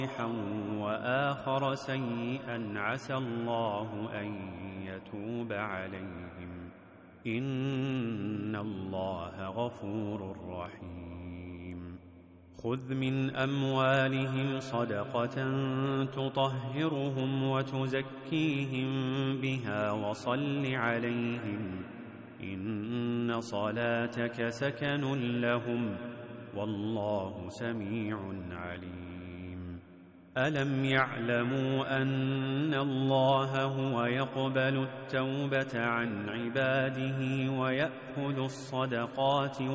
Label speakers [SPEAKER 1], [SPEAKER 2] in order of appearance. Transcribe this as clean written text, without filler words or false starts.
[SPEAKER 1] وآخر سيئا عسى الله أن يتوب عليهم، إن الله غفور رحيم. خذ من أموالهم صدقة تطهرهم وتزكيهم بها وصل عليهم، إن صلاتك سكن لهم، والله سميع عليم. ألم يعلموا أن الله هو يقبل التوبة عن عباده ويأخذ الصدقات